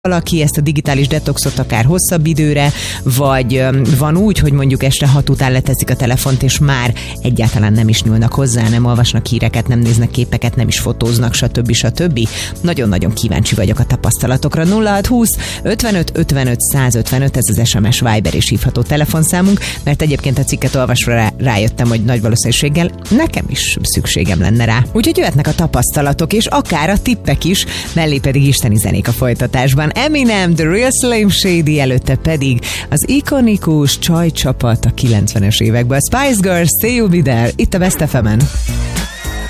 valaki ezt a digitális detoxot akár hosszabb időre, vagy van úgy, hogy mondjuk este 6 után leteszik a telefont, és már egyáltalán nem is nyúlnak hozzá, nem olvasnak híreket, nem néznek képeket, nem is fotóznak, stb. Nagyon-nagyon kíváncsi vagyok a tapasztalatokra. 0620 55 55 155, ez az SMS, Viber és hívható telefonszámunk, mert egyébként a cikket olvasva rájöttem, hogy nagy valószínűséggel nekem is szükségem lenne rá. Úgyhogy jöhetnek a tapasztalatok, és akár a tippek is, mellé pedig isteni zenék a folytatásban. Eminem, The Real Slim Shady, előtte pedig az ikonikus csajcsapat a 90-es években. Spice Girls, Stay You Be There, itt a Best FM-en.